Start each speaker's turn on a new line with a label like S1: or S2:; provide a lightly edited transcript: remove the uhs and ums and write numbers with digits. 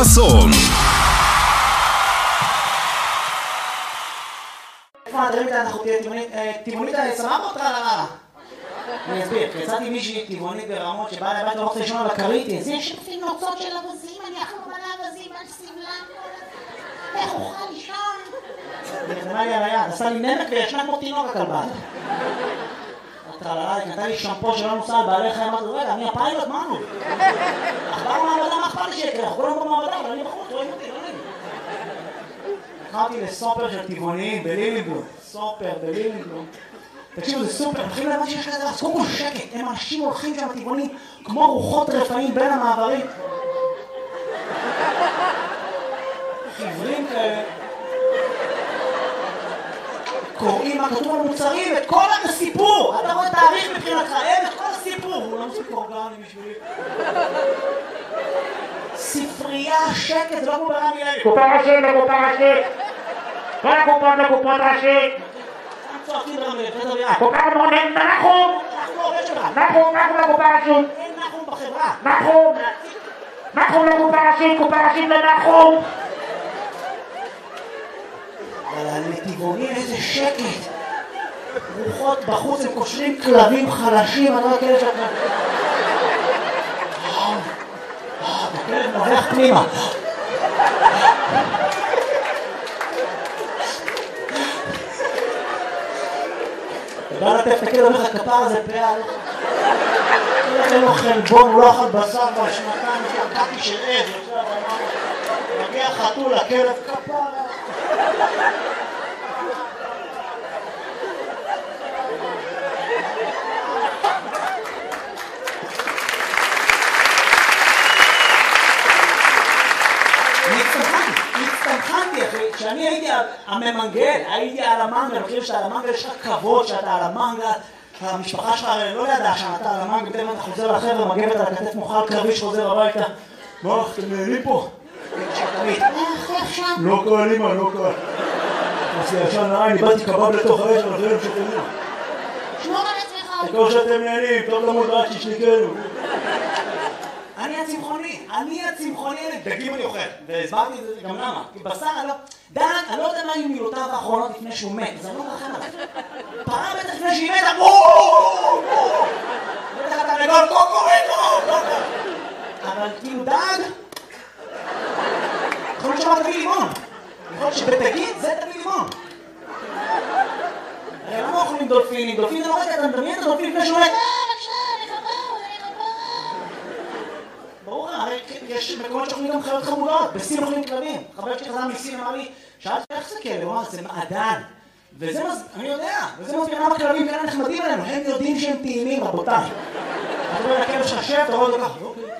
S1: חסון.
S2: אנחנו טבעונית סבבה או טרללה? אני אסביר, יצאתי מישהי טבעונית ברמות שבאה לבית לא רוצה לישון על הכרית. זה שפים נוצות של אבזים, אני אחלום על האבזים, על סבלם, איך אוכל לישון? היא נתנה לי על היד, עשה לי נמק וישנה כמו תינוק הכלבה. הטרללה, היא נתנה לי שמפו שלא נוסע על בעלי חיים, אמרתי, רגע, אני הפיילוט, מה נו? אכבר במעבדה, מה אכפת לי שיקרה? אנחנו כולם במעבדה, אבל אני בחוץ, רואים אותי, לא נעים. הלכתי לסופר של טבעוניים בלילינגלום, סופר בלילינגלום. תקשיבו, זה סופר, מתחילים להבין שיש כזה, אז קודם כל שקט, הם אנשים הולכים שם טבעונים כמו רוחות רפאים בין המעברים. חיוורים כאלה. קוראים מה כתוב על מוצרים, את כל הסיפור. אתה רואה תאריך מבחינתך, אין את כל הסיפור. הוא לא מספיק אורגני בשבילי. ספרייה, שקט, זה לא כמו ברמי לוי.
S3: קופה ראשית לקופה ראשית. כל הקופות לקופות ראשית.
S2: צועקים ברמי לוי.
S3: קופה מונן נחום.
S2: אנחנו עובד שלך.
S3: נחום לקופה ראשית.
S2: אין נחום בחברה.
S3: נחום לקופה ראשית, קופה ראשית לנחום.
S2: אבל הנתיבונים איזה שקט. רוחות בחוץ, הם קושרים כלבים חלשים, אני לא כאלה שאתה... הכלב נובח פנימה. אתה בא לטף את הכלב, אומר לך כפר הזה פעל. אין לו חלבון, הוא לא אכל בשר כבר שנתיים, יש לו קקי של עז. מגיע חתול, הכלב כפר. הצטמחנתי אחי, כשאני הייתי הממנגל, הייתי על המנגל, אני חושב שעל המנגל יש לך כבוד שאתה על המנגל, המשפחה שלך לא ידעה שאתה על המנגל, פתאום אתה חוזר לחבר'ה, מגבת על הכתף מוכל קרבי שחוזר הביתה. מה, אתם נהנים פה? לא קל אימא, לא קל. עשי ישן העין, איבדתי קבב לתוך האש, אבל אחרים שתהנים.
S4: שמור על עצמך.
S2: כמו שאתם נהנים, טוב למוד רק שישליקנו. אני הצמחוני, דגים אני אוכל, והסברתי את זה גם למה, כי בשר אני לא יודע מה היו מילותיו האחרונות לפני שהוא מת, אז אני לא מרחם עליו. פרה בטח לפני שהיא מתה, בטח אתה רגול, קוקוריקו, אבל כאילו דג, יכול להיות שמה תביא לימון, יכול להיות שבתגיד זה תביא לימון. הרי למה אוכלים דולפינים? דולפינים זה לא רגע, אתה מדמיין את הדולפין לפני שהוא מת. ברור, הרי יש מקומות שאוכלים גם חיות חמודות, בסין אוכלים כלבים. חבר שלי חזר מסין אמר לי, שאלתי איך זה כלב? הוא אמר, זה מעדן. וזה אני יודע, וזה מסביר למה כלבים כאלה נחמדים עלינו, הם יודעים שהם טעימים, רבותיי. אתה רואה לכלב שחשב, אתה רואה אותו ככה,